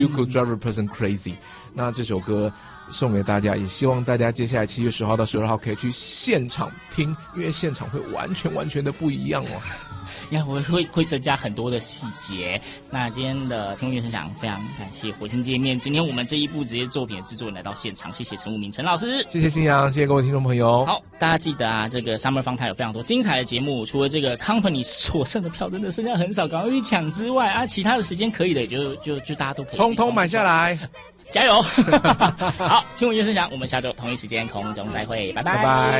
You Could Drive a Person Crazy。那这首歌送给大家，也希望大家接下来7月10号到12号可以去现场听，因为现场会完全的不一样哦。 你看会增加很多的细节。那今天的听闻乐声响，非常感谢火星界面今天我们这一部职业作品的制作人来到现场，谢谢陈武明陈老师， 谢谢新阳，谢谢各位听众朋友。 好，大家记得啊，这个 Summer 方台有非常多精彩的节目，除了这个 Company 所剩的票真的剩下很少，赶快去抢之外啊，其他的时间可以的，就大家都可以通通买下来， 加油！好，听闻乐声响，我们下周同一时间空中再会，拜拜。 拜拜。